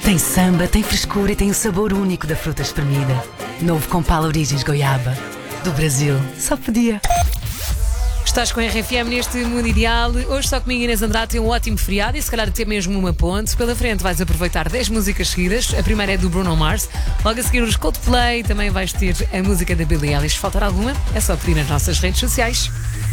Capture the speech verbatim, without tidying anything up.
Tem samba, tem frescura e tem o sabor único da fruta espremida. Novo Compal Origens Goiaba. Do Brasil, só podia. Estás com a R F M neste Mundo Ideal. Hoje só comigo, Inês Andrade, tem um ótimo feriado e se calhar até mesmo uma ponte. Pela frente vais aproveitar dez músicas seguidas. A primeira é do Bruno Mars. Logo a seguir os Coldplay. Também vais ter a música da Billie Eilish. Faltar alguma? É só pedir nas nossas redes sociais.